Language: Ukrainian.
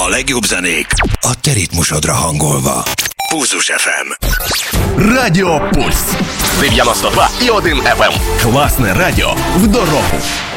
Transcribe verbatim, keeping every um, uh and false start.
A legjobb zenék a te ritmusodra hangolva. Pulzus ef em. Радіо Пульс. дев'яносто два і один еф ем. Класне радіо в дорогу.